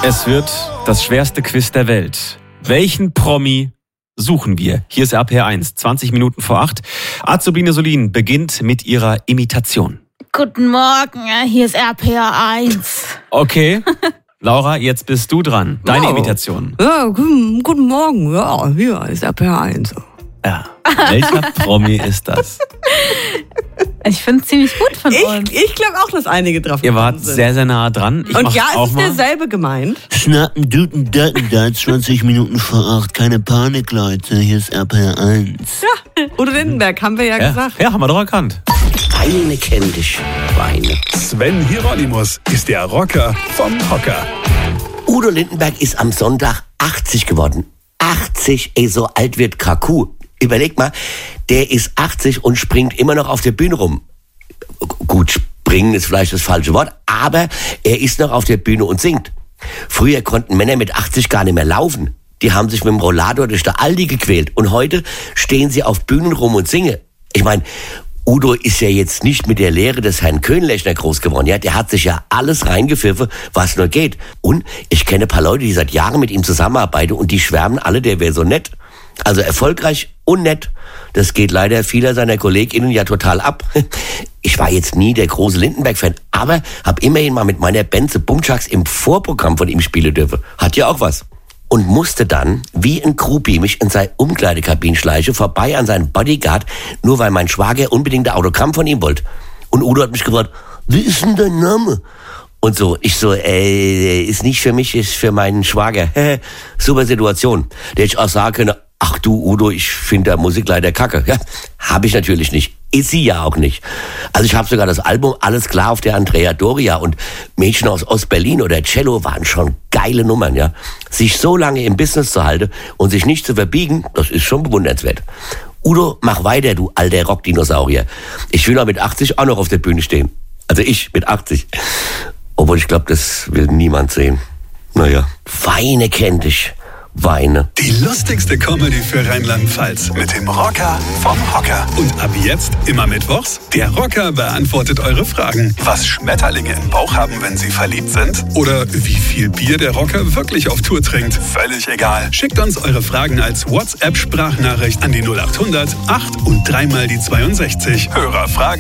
Es wird das schwerste Quiz der Welt. Welchen Promi suchen wir? Hier ist RPR 1, 20 Minuten vor 8. Azubine Solin beginnt mit ihrer Imitation. Guten Morgen, hier ist RPR 1. Okay, Laura, jetzt bist du dran. Deine Imitation. Ja, guten Morgen. Ja, hier ist RPR 1. Ja. Welcher Promi ist das? Ich finde es ziemlich gut von uns. Ich glaube auch, dass einige drauf Ihr wart sind. sehr, sehr nah dran. Ich Und mach's ja, es auch ist mal. derselbe gemeint. Schnappen, Duten, Daten, da 20 Minuten vor 8. Keine Panik, Leute. Hier ist RPR 1. Ja, Udo Lindenberg, haben wir ja gesagt. Ja, haben wir doch erkannt. Weine kenn dich, Weine. Sven Hieronymus ist der Rocker vom Hocker. Udo Lindenberg ist am Sonntag 80 geworden. 80, so alt wird Kaku. Überleg mal, der ist 80 und springt immer noch auf der Bühne rum. Gut, springen ist vielleicht das falsche Wort, aber er ist noch auf der Bühne und singt. Früher konnten Männer mit 80 gar nicht mehr laufen. Die haben sich mit dem Rollator durch der Aldi gequält. Und heute stehen sie auf Bühnen rum und singen. Ich meine, Udo ist ja jetzt nicht mit der Lehre des Herrn Köhnlechner groß geworden. Ja, der hat sich ja alles reingepfiffen, was nur geht. Und ich kenne ein paar Leute, die seit Jahren mit ihm zusammenarbeiten und die schwärmen alle, der wäre so nett. Also erfolgreich und nett. Das geht leider vieler seiner KollegInnen ja total ab. Ich war jetzt nie der große Lindenberg-Fan, aber habe immerhin mal mit meiner Band The Bumchucks im Vorprogramm von ihm spielen dürfen. Hat ja auch was. Und musste dann, wie ein Groupie, mich in seine Umkleidekabine schleichen, vorbei an seinen Bodyguard, nur weil mein Schwager unbedingt ein Autogramm von ihm wollte. Und Udo hat mich gefragt, wie ist denn dein Name? Und so, ich so, ist nicht für mich, ist für meinen Schwager. Super Situation. Der hätte ich auch sagen können, ach du Udo, ich finde da Musik leider kacke. Ja, habe ich natürlich nicht. Ist sie ja auch nicht. Also ich habe sogar das Album Alles klar auf der Andrea Doria und Mädchen aus Ostberlin oder Cello waren schon geile Nummern, ja. Sich so lange im Business zu halten und sich nicht zu verbiegen, das ist schon bewundernswert. Udo, mach weiter, du alter Rockdinosaurier. Ich will auch mit 80 auch noch auf der Bühne stehen. Also ich mit 80. Obwohl ich glaube, das will niemand sehen. Naja, Weine kenn dich. Weine. Die lustigste Comedy für Rheinland-Pfalz mit dem Rocker vom Hocker. Und ab jetzt immer mittwochs, der Rocker beantwortet eure Fragen. Was Schmetterlinge im Bauch haben, wenn sie verliebt sind? Oder wie viel Bier der Rocker wirklich auf Tour trinkt? Völlig egal. Schickt uns eure Fragen als WhatsApp-Sprachnachricht an die 0800 8 und 3 mal die 62. Hörerfragen